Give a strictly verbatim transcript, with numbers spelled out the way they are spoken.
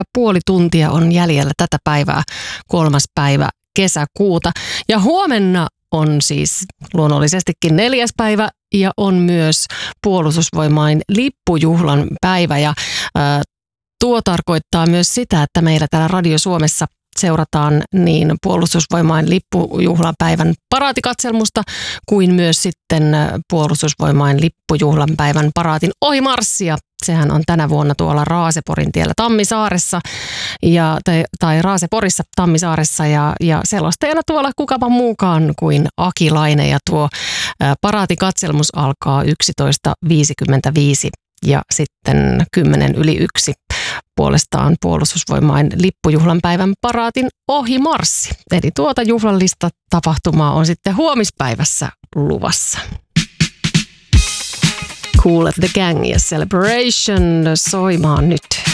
puoli tuntia on jäljellä tätä päivää, kolmas päivä kesäkuuta. Ja huomenna on siis luonnollisestikin neljäs päivä ja on myös Puolustusvoimain lippujuhlan päivä. Ja ää, tuo tarkoittaa myös sitä, että meillä täällä Radio Suomessa seurataan niin Puolustusvoimain lippujuhlan päivän paraatikatselmusta kuin myös sitten Puolustusvoimain lippujuhlan päivän paraatin ohimarssia. Sehän on tänä vuonna tuolla Raaseporin tiellä Tammisaaressa ja, tai, tai Raaseporissa Tammisaaressa ja, ja selostajana tuolla kukapa muukaan kuin Aki Laine ja tuo ä, paraatikatselmus alkaa yksitoista viisikymmentäviisi ja sitten kymmenen yli yksi. Puolestaan Puolustusvoimain lippujuhlan päivän paraatin ohimarssi. Eli tuota juhlallista tapahtumaa on sitten huomispäivässä luvassa. Cool at the Gang ja Celebration soimaan nyt.